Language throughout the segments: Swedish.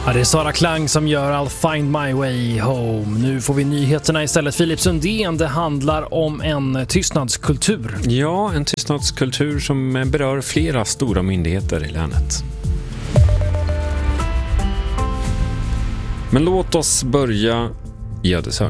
Ja, det är Sara Klang som gör I'll find my way home. Nu får vi nyheterna istället. Filip Sundén, det handlar om en tystnadskultur. Ja, en tystnadskultur som berör flera stora myndigheter i länet. Men låt oss börja i Ödeshög.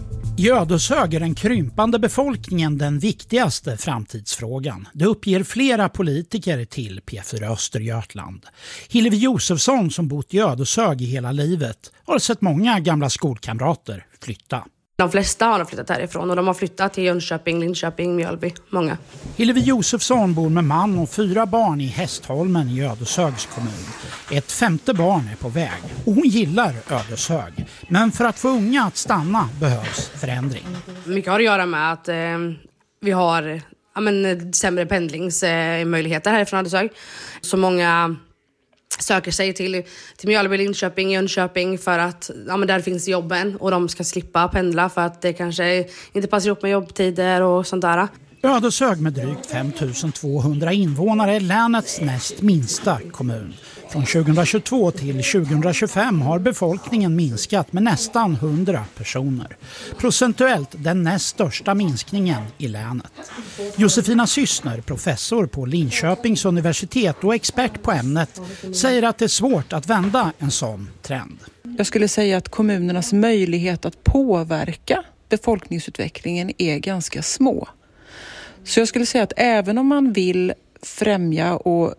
I Ödeshög är den krympande befolkningen den viktigaste framtidsfrågan. Det uppger flera politiker till P4 Östergötland. Hillevi Josefsson, som bott i Ödeshög i hela livet, har sett många gamla skolkamrater flytta. De flesta har flyttat härifrån och de har flyttat till Jönköping, Linköping, Mjölby, många. Hillevi Josefsson bor med man och 4 barn i Hästholmen i Ödeshögs kommun. Ett 5:e barn är på väg och hon gillar Ödeshög. Men för att få unga att stanna behövs förändring. Mycket har att göra med att vi har sämre pendlingsmöjligheter härifrån Ödeshög. Så många söker sig till Mjölby, Linköping, Jönköping för att där finns jobben och de ska slippa pendla för att det kanske inte passar ihop med jobbtider och sånt där. Ödeshög med drygt 5200 invånare är länets näst minsta kommun. Från 2022 till 2025 har befolkningen minskat med nästan 100 personer. Procentuellt den näst största minskningen i länet. Josefina Syssner, professor på Linköpings universitet och expert på ämnet, säger att det är svårt att vända en sån trend. Jag skulle säga att kommunernas möjlighet att påverka befolkningsutvecklingen är ganska små. Så jag skulle säga att även om man vill främja och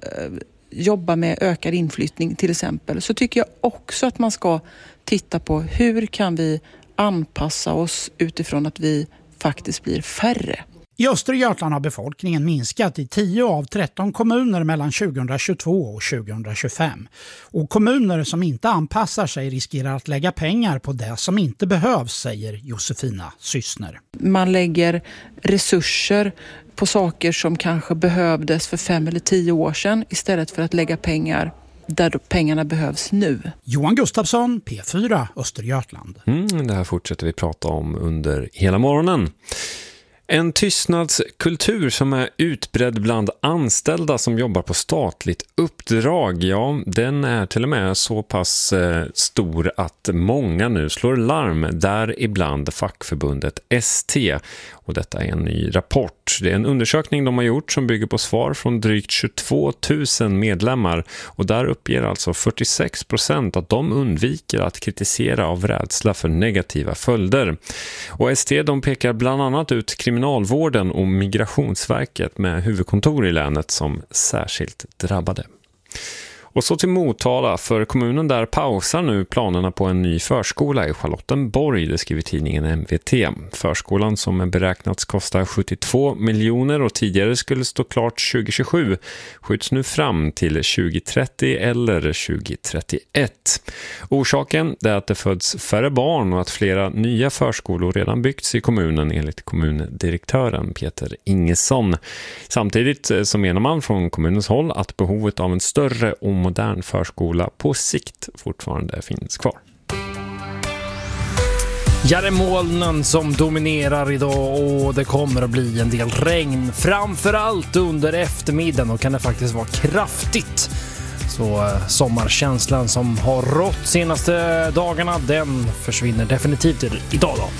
jobba med ökad inflyttning till exempel, så tycker jag också att man ska titta på hur kan vi anpassa oss utifrån att vi faktiskt blir färre. I Östergötland har befolkningen minskat i 10 av 13 kommuner mellan 2022 och 2025. Och kommuner som inte anpassar sig riskerar att lägga pengar på det som inte behövs, säger Josefina Syssner. Man lägger resurser på saker som kanske behövdes för 5 eller 10 år sedan istället för att lägga pengar där pengarna behövs nu. Johan Gustafsson, P4 Östergötland. Det här fortsätter vi prata om under hela morgonen. En tystnadskultur som är utbredd bland anställda som jobbar på statligt uppdrag, ja, den är till och med så pass stor att många nu slår larm, där ibland fackförbundet ST. Och detta är en ny rapport. Det är en undersökning de har gjort som bygger på svar från drygt 22 000 medlemmar. Och där uppger alltså 46% att de undviker att kritisera av rädsla för negativa följder. Och ST de pekar bland annat ut Kriminalvården och Migrationsverket med huvudkontor i länet som särskilt drabbade. Och så till Motala, för kommunen där pausar nu planerna på en ny förskola i Charlottenborg, det skriver tidningen MVT. Förskolan som beräknats kosta 72 miljoner och tidigare skulle stå klart 2027 skjuts nu fram till 2030 eller 2031. Orsaken är att det föds färre barn och att flera nya förskolor redan byggts i kommunen enligt kommundirektören Peter Ingesson. Samtidigt så menar man från kommunens håll att behovet av en större och modern förskola på sikt fortfarande finns kvar. Ja, det är molnen som dominerar idag och det kommer att bli en del regn. Framförallt under eftermiddagen och kan det faktiskt vara kraftigt. Så sommarkänslan som har rått senaste dagarna, den försvinner definitivt idag då.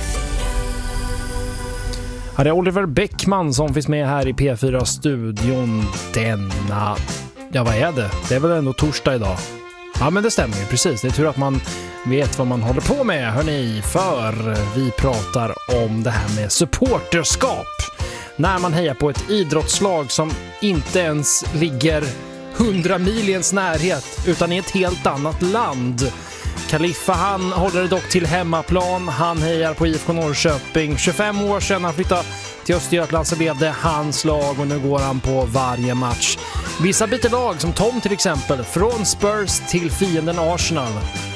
Här är Oliver Bäckman som finns med här i P4-studion denna... Ja, vad är det? Det är väl ändå torsdag idag. Ja, men det stämmer ju precis. Det är tur att man vet vad man håller på med, hörni. För vi pratar om det här med supporterskap. När man hejar på ett idrottslag som inte ens ligger 100 mil i ens närhet utan i ett helt annat land. Kaliffa, han håller dock till hemmaplan. Han hejar på IFK Norrköping. 25 år sedan han flyttade till Östergötland så blev det hans lag och nu går han på varje match. Vissa byter lag, som Tom till exempel, från Spurs till fienden Arsenal.